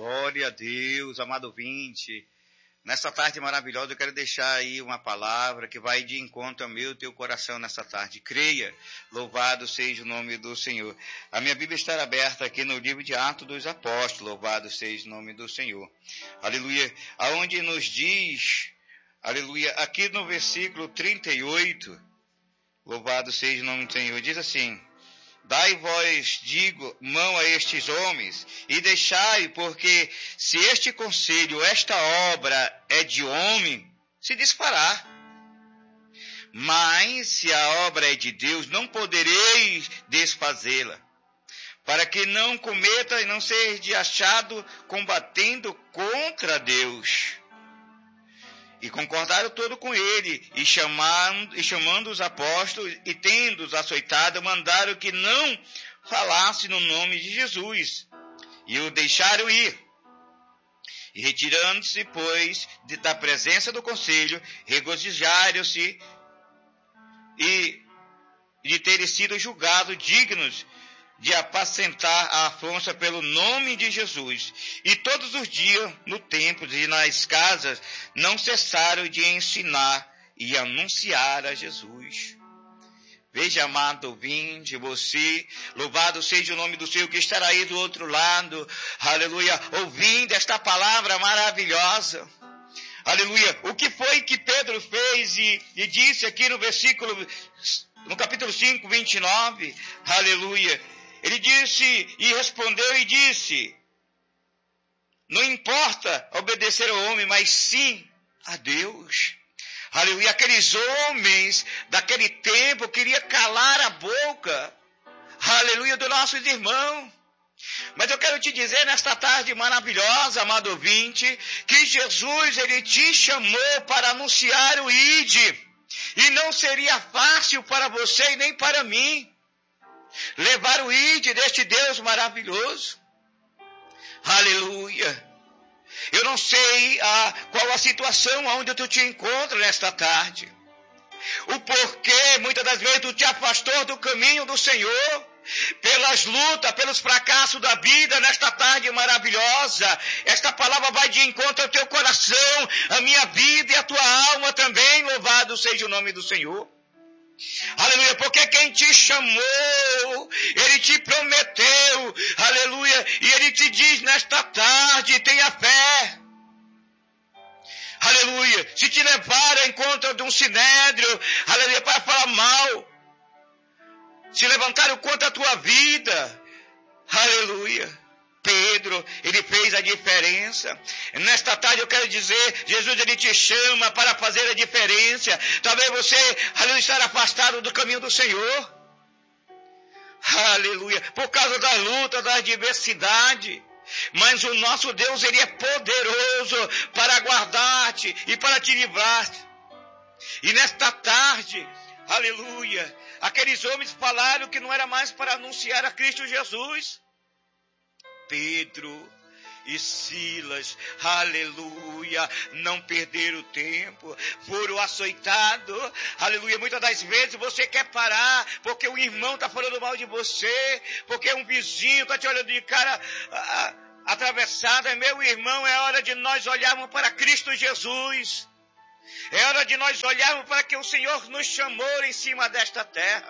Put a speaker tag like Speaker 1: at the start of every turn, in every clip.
Speaker 1: Glória a Deus, amado ouvinte. Nessa tarde maravilhosa eu quero deixar aí uma palavra que vai de encontro ao meu e teu coração nessa tarde. Creia, louvado seja o nome do Senhor. A minha Bíblia está aberta aqui no livro de Atos dos Apóstolos, louvado seja o nome do Senhor. Aleluia. Aonde nos diz, aleluia, aqui no versículo 38, louvado seja o nome do Senhor, diz assim: dai vós, digo, mão a estes homens, e deixai, porque se este conselho, esta obra é de homem, se desfará. Mas se a obra é de Deus, não podereis desfazê-la, para que não cometa e não seja achado combatendo contra Deus. E concordaram todo com ele, e chamando os apóstolos, e tendo-os açoitado, mandaram que não falasse no nome de Jesus, e o deixaram ir. E retirando-se, pois, da presença do conselho, regozijaram-se e de terem sido julgados dignos de apacentar a afronta pelo nome de Jesus. E todos os dias, no templo e nas casas, não cessaram de ensinar e anunciar a Jesus. Veja, amado ouvinte, você, louvado seja o nome do Senhor que estará aí do outro lado, aleluia, ouvindo esta palavra maravilhosa. Aleluia. O que foi que Pedro fez e disse aqui no capítulo 5, 29, aleluia. Ele disse e respondeu e disse: não importa obedecer ao homem, mas sim a Deus. Aleluia. Aqueles homens daquele tempo queriam calar a boca, aleluia, dos nossos irmãos. Mas eu quero te dizer nesta tarde maravilhosa, amado ouvinte, que Jesus, ele te chamou para anunciar o ID. E não seria fácil para você e nem para mim levar o ID deste Deus maravilhoso. Aleluia. Eu não sei qual a situação onde tu te encontras nesta tarde. O porquê, muitas das vezes, tu te afastou do caminho do Senhor, pelas lutas, pelos fracassos da vida, nesta tarde maravilhosa. Esta palavra vai de encontro ao teu coração, a minha vida e a tua alma também. Louvado seja o nome do Senhor. Aleluia, porque quem te chamou, ele te prometeu, aleluia, e ele te diz nesta tarde: tenha fé. Aleluia. Se te levar ao encontro de um sinédrio, aleluia, para falar mal, se levantaram contra a tua vida, aleluia, Pedro, ele fez a diferença. Nesta tarde eu quero dizer, Jesus, ele te chama para fazer a diferença. Talvez você, aleluia, estar afastado do caminho do Senhor, aleluia, por causa da luta, da adversidade. Mas o nosso Deus, ele é poderoso para guardar-te e para te livrar. E nesta tarde, aleluia, aqueles homens falaram que não era mais para anunciar a Cristo Jesus. Pedro e Silas, aleluia, não perderam tempo, foram açoitados, aleluia. Muitas das vezes você quer parar, porque o irmão está falando mal de você, porque um vizinho está te olhando de cara atravessada. Meu irmão, é hora de nós olharmos para Cristo Jesus, é hora de nós olharmos para que o Senhor nos chamou em cima desta terra.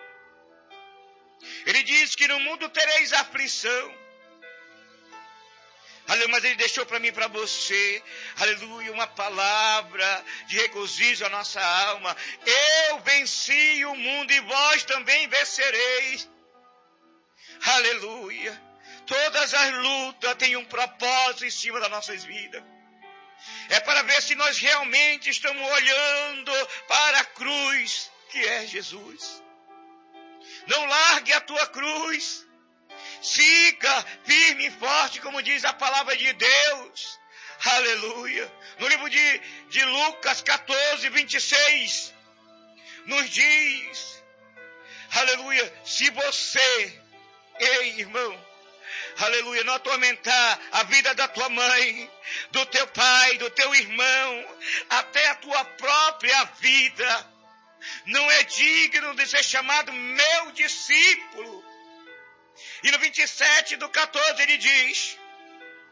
Speaker 1: Ele diz que no mundo tereis aflição, aleluia, mas ele deixou para mim e para você, aleluia, uma palavra de regozijo à nossa alma. Eu venci o mundo e vós também vencereis. Aleluia. Todas as lutas têm um propósito em cima das nossas vidas. É para ver se nós realmente estamos olhando para a cruz, que é Jesus. Não largue a tua cruz. Siga firme e forte, como diz a palavra de Deus. Aleluia. No livro de Lucas 14, 26, nos diz, aleluia, se você, ei irmão, aleluia, não atormentar a vida da tua mãe, do teu pai, do teu irmão, até a tua própria vida, não é digno de ser chamado meu discípulo. E no 27 do 14 ele diz,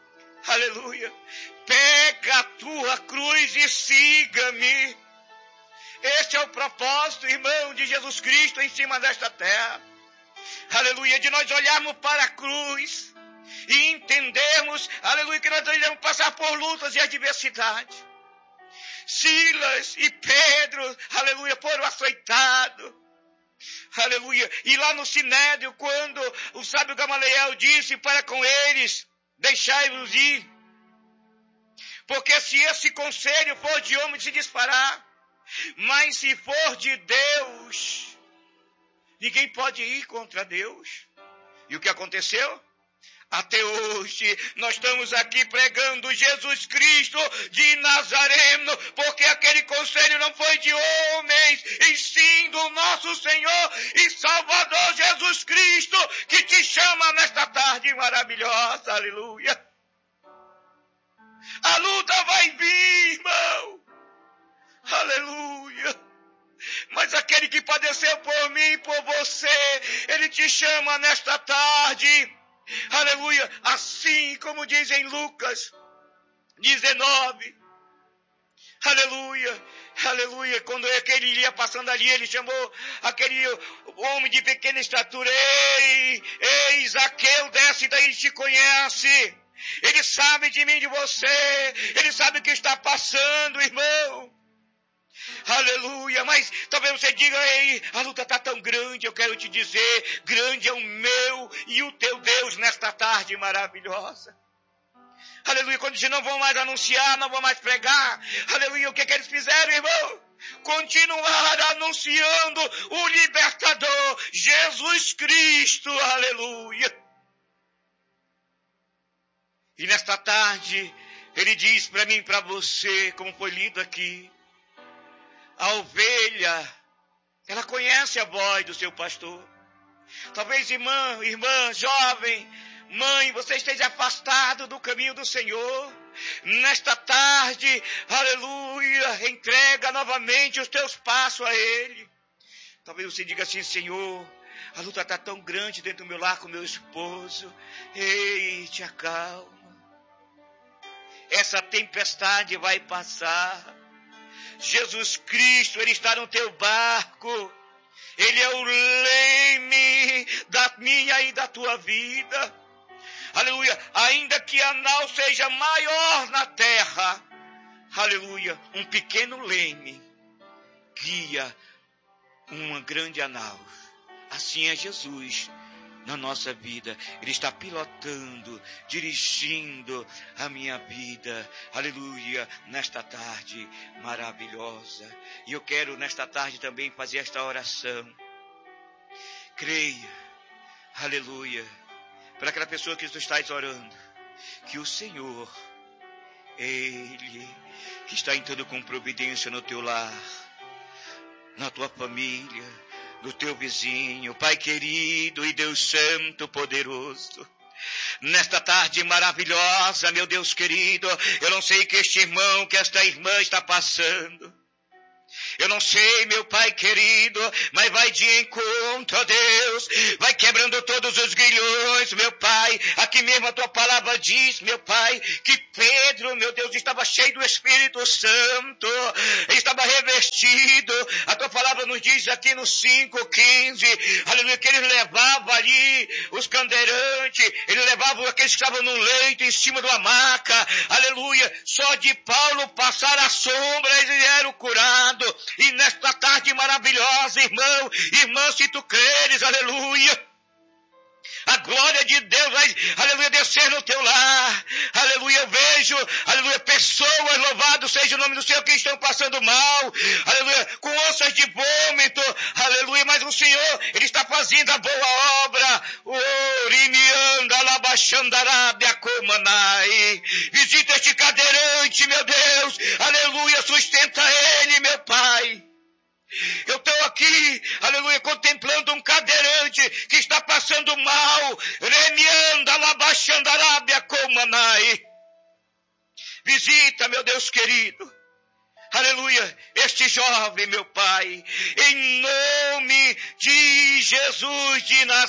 Speaker 1: aleluia, pega a tua cruz e siga-me. Este é o propósito, irmão, de Jesus Cristo em cima desta terra. Aleluia, de nós olharmos para a cruz e entendermos, aleluia, que nós devemos passar por lutas e adversidades. Silas e Pedro, aleluia, foram açoitados. Aleluia. E lá no Sinédrio, quando o sábio Gamaliel disse para com eles, deixai-os ir. Porque se esse conselho for de homem, se disparar. Mas se for de Deus, ninguém pode ir contra Deus. E o que aconteceu? Até hoje nós estamos aqui pregando Jesus Cristo de Nazareno, porque aquele conselho não foi de homens, e sim do nosso Senhor e Salvador Jesus Cristo, que te chama nesta tarde maravilhosa, aleluia. A luta vai vir, irmão, aleluia. Mas aquele que padeceu por mim e por você, ele te chama nesta tarde. Aleluia, assim como diz em Lucas 19, aleluia, aleluia, quando aquele ia passando ali, ele chamou aquele homem de pequena estatura, ei, Zaqueu, desce daí, ele te conhece, ele sabe de mim e de você, ele sabe o que está passando, irmão. Aleluia, mas talvez você diga, ei, a luta está tão grande, eu quero te dizer, grande é o meu e o teu Deus nesta tarde maravilhosa. Aleluia, quando dizem, não vão mais anunciar, não vão mais pregar, aleluia, o que eles fizeram, irmão? Continuar anunciando o libertador, Jesus Cristo, aleluia. E nesta tarde, ele diz para mim e para você, como foi lido aqui, a ovelha, ela conhece a voz do seu pastor. Talvez irmã, jovem, mãe, você esteja afastado do caminho do Senhor. Nesta tarde, aleluia, entrega novamente os teus passos a Ele. Talvez você diga assim, Senhor, a luta está tão grande dentro do meu lar com meu esposo. Ei, te acalma. Essa tempestade vai passar. Jesus Cristo, Ele está no teu barco. Ele é o leme da minha e da tua vida. Aleluia. Ainda que a nau seja maior na terra, aleluia, um pequeno leme guia uma grande nau. Assim é Jesus na nossa vida. Ele está pilotando, dirigindo a minha vida, aleluia, nesta tarde maravilhosa. E eu quero nesta tarde também fazer esta oração. Creia, aleluia, para aquela pessoa que tu estás orando, que o Senhor, Ele que está entrando com providência no teu lar, na tua família, do teu vizinho, Pai querido e Deus Santo poderoso. Nesta tarde maravilhosa, meu Deus querido, eu não sei que este irmão, que esta irmã está passando. Eu não sei, meu Pai querido, mas vai de encontro a Deus, vai quebrando todos os grilhões, meu Pai. Aqui mesmo a tua palavra diz, meu Pai, que Pedro, meu Deus, estava cheio do Espírito Santo, ele estava revestido. A tua palavra nos diz aqui no 5:15, aleluia, que ele levava ali os candeirantes, ele levava aqueles que estavam no leito, em cima de uma maca, aleluia. Só de Paulo passar a sombra, eles eram curados. E nesta tarde maravilhosa, irmão, irmã, se tu creres, aleluia, a glória de Deus vai, aleluia, descer no teu lar, aleluia. Eu vejo, aleluia, pessoas, louvado seja o nome do Senhor, que estão passando mal, aleluia, com onças de vômito, aleluia, mas o Senhor, Ele está fazendo a boa obra. Visita este cadeirante, meu Deus, aleluia, sustenta ele, meu Pai. Eu estou aqui, aleluia, contemplando um cadeirante que está passando mal. Visita, meu Deus querido, aleluia, este jovem, meu Pai, em nome de Jesus de Nazaré.